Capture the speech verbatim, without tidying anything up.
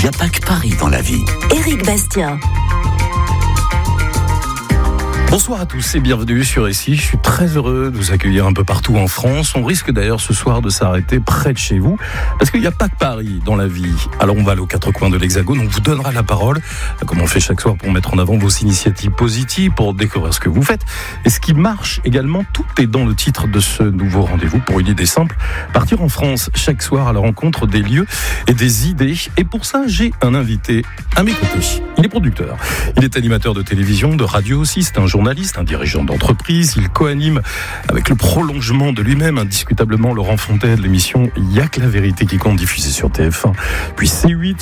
n'y a pas que Paris dans la vie. Éric Bastien. Bonsoir à tous et bienvenue sur Ici. Je suis très heureux de vous accueillir un peu partout en France. On risque d'ailleurs ce soir de s'arrêter près de chez vous parce qu'il n'y a pas que Paris dans la vie. Alors on va aller aux quatre coins de l'Hexagone, on vous donnera la parole, comme on fait chaque soir pour mettre en avant vos initiatives positives, pour découvrir ce que vous faites. Et ce qui marche également, tout est dans le titre de ce nouveau rendez-vous pour une idée simple. Partir en France chaque soir à la rencontre des lieux et des idées. Et pour ça, j'ai un invité à mes côtés. Il est producteur, il est animateur de télévision, de radio aussi, c'est un journaliste. journaliste, un dirigeant d'entreprise. Il co-anime avec le prolongement de lui-même, indiscutablement, Laurent Fontaine, l'émission Il y a que la vérité qui compte, diffusée sur T F un, puis C huit.